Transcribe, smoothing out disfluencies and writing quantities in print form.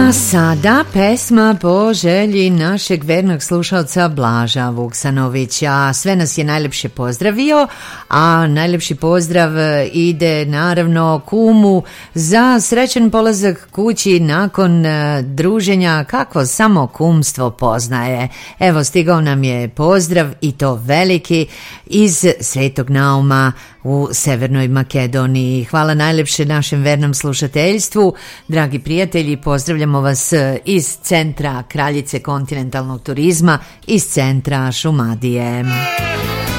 A sada pesma po želji našeg vernog slušalca Blaža Vuksanovića. Sve nas je najlepše pozdravio, a najlepši pozdrav ide naravno kumu za srećan polazak kući nakon druženja kakvo samo kumstvo poznaje. Evo, stigao nam je pozdrav i to veliki iz Svetog Nauma u Severnoj Makedoniji. Hvala najlepše našem vernom slušateljstvu. Dragi prijatelji, pozdravljamo vas iz centra Kraljice kontinentalnog turizma, iz centra Šumadije.